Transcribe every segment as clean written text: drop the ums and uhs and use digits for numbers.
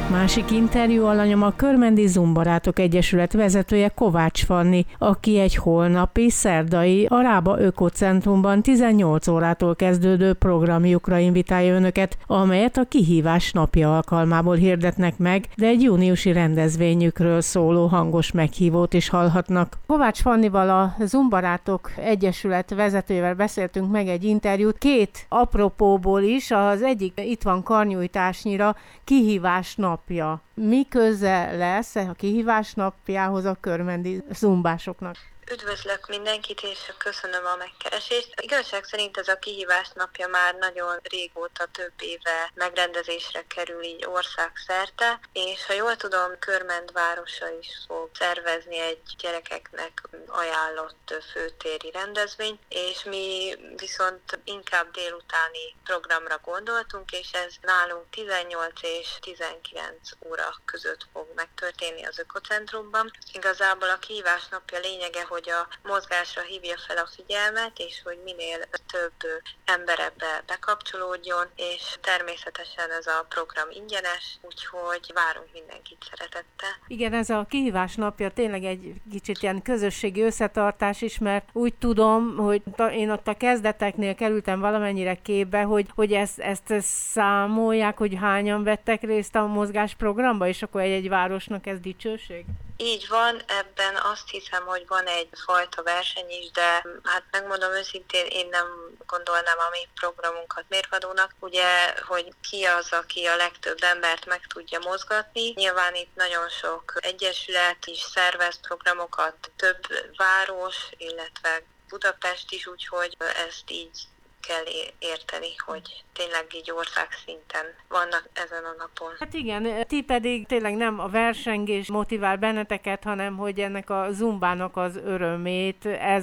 Másik interjú alanyom a Körmendi Zumbarátok Egyesület vezetője Kovács Fanni, aki egy holnapi, szerdai, a Rába Ökocentrumban 18 órától kezdődő programjukra invitálja önöket, amelyet a Kihívás napja alkalmából hirdetnek meg, de egy júniusi rendezvényükről szóló hangos meghívót is hallhatnak. Kovács Fannival, a Zumbarátok Egyesület vezetőjével beszéltünk meg egy interjút, két apropóból is, az egyik itt van karnyújtásnyira, Kihívás napja. Mi köze lesz a Kihívás napjához a körmendi zumbásoknak? Üdvözlök mindenkit, és köszönöm a megkeresést. Igazság szerint ez a Kihívás napja már nagyon régóta, több éve megrendezésre kerül így országszerte, és ha jól tudom, Körmend városa is fog szervezni egy gyerekeknek ajánlott főtéri rendezvényt, és mi viszont inkább délutáni programra gondoltunk, és ez nálunk 18 és 19 óra között fog megtörténni az Ökocentrumban. Igazából a Kihívás napja lényege, hogy a mozgásra hívja fel a figyelmet, és hogy minél több ember ebbe bekapcsolódjon, és természetesen ez a program ingyenes, úgyhogy várunk mindenkit szeretettel. Igen, ez a Kihívás napja tényleg egy kicsit ilyen közösségi összetartás is, mert úgy tudom, hogy én ott a kezdeteknél kerültem valamennyire képbe, hogy ezt számolják, hogy hányan vettek részt a mozgásprogramba, és akkor egy városnak ez dicsőség? Így van, ebben azt hiszem, hogy van egyfajta verseny is, de hát megmondom őszintén, én nem gondolnám a mi programunkat mérvadónak, ugye, hogy ki az, aki a legtöbb embert meg tudja mozgatni. Nyilván itt nagyon sok egyesület is szervez programokat, több város, illetve Budapest is, úgyhogy ezt így kell érteni, hogy tényleg így országszinten vannak ezen a napon. Hát igen, ti pedig tényleg nem a versengés motivál benneteket, hanem hogy ennek a zumbának az örömét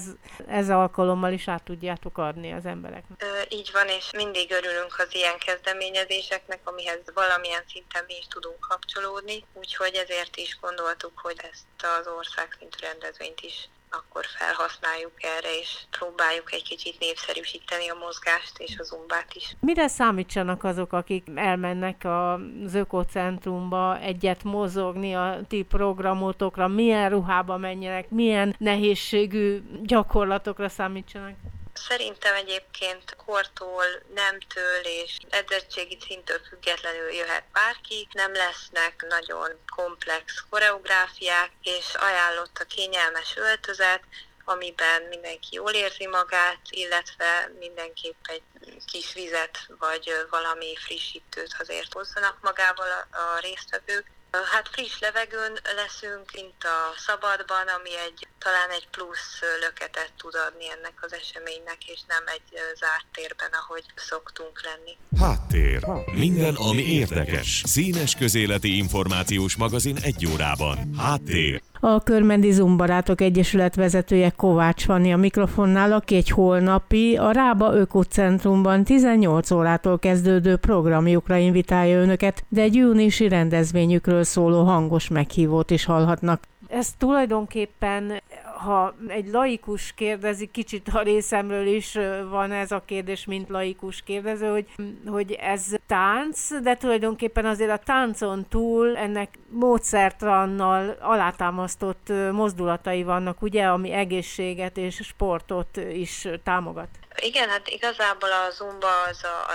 ez alkalommal is át tudjátok adni az embereknek. Így van, és mindig örülünk az ilyen kezdeményezéseknek, amihez valamilyen szinten mi is tudunk kapcsolódni, úgyhogy ezért is gondoltuk, hogy ezt az országszintű rendezvényt is akkor felhasználjuk erre, és próbáljuk egy kicsit népszerűsíteni a mozgást és a zumbát is. Mire számítsanak azok, akik elmennek az Ökocentrumba egyet mozogni a ti programotokra? Milyen ruhába menjenek? Milyen nehézségű gyakorlatokra számítsanak? Szerintem egyébként kortól, nemtől és edzettségi szinttől függetlenül jöhet bárki, nem lesznek nagyon komplex koreográfiák, és ajánlott a kényelmes öltözet, amiben mindenki jól érzi magát, illetve mindenképp egy kis vizet vagy valami frissítőt azért hozzanak magával a résztvevők. Hát friss levegőn leszünk, mint a szabadban, ami talán egy plusz löketet tud adni ennek az eseménynek, és nem egy zárt térben, ahogy szoktunk lenni. Háttér. Minden, ami érdekes. Színes közéleti információs magazin egy órában. Háttér. A Körmendi Zumbarátok Egyesület vezetője Kovács Fanni a mikrofonnál, aki egy holnapi, a Rába Ökocentrumban 18 órától kezdődő programjukra invitálja önöket, de egy júniusi rendezvényükről szóló hangos meghívót is hallhatnak. Ez tulajdonképpen, ha egy laikus kérdezi, kicsit a részemről is van ez a kérdés, mint laikus kérdező, hogy ez tánc, de tulajdonképpen azért a táncon túl ennek módszertannal alátámasztott mozdulatai vannak, ugye, ami egészséget és sportot is támogat. Igen, hát igazából a zumba az a